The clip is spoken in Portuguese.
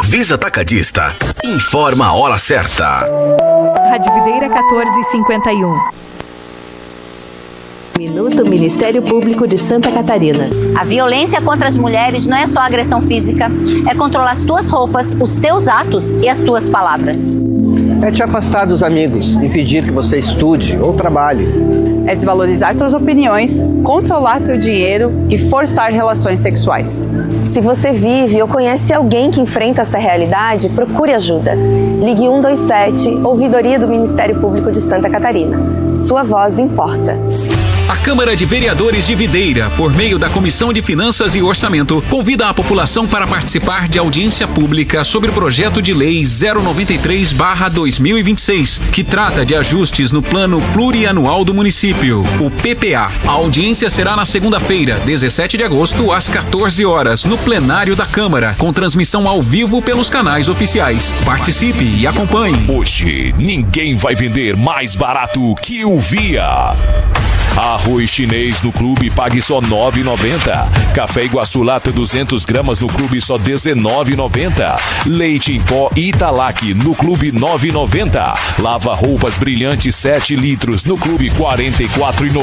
Visa Atacadista. Informa a hora certa. Rádio Videira 1451. Minuto Ministério Público de Santa Catarina. A violência contra as mulheres não é só agressão física, é controlar as tuas roupas, os teus atos e as tuas palavras. É te afastar dos amigos, impedir que você estude ou trabalhe. É desvalorizar tuas opiniões, controlar teu dinheiro e forçar relações sexuais. Se você vive ou conhece alguém que enfrenta essa realidade, procure ajuda. Ligue 127, Ouvidoria do Ministério Público de Santa Catarina. Sua voz importa. A Câmara de Vereadores de Videira, por meio da Comissão de Finanças e Orçamento, convida a população para participar de audiência pública sobre o projeto de lei 093/2026, que trata de ajustes no Plano Plurianual do município, o PPA. A audiência será na segunda-feira, 17 de agosto, às 14 horas, no plenário da Câmara, com transmissão ao vivo pelos canais oficiais. Participe e acompanhe. Hoje, ninguém vai vender mais barato que o Via. Arroz chinês no clube pague só R$ 9,90. Café Iguaçu lata 200 gramas no clube só R$ 19,90. Leite em pó Italac no clube R$ 9,90. Lava roupas brilhantes 7 litros no clube R$ 44,90.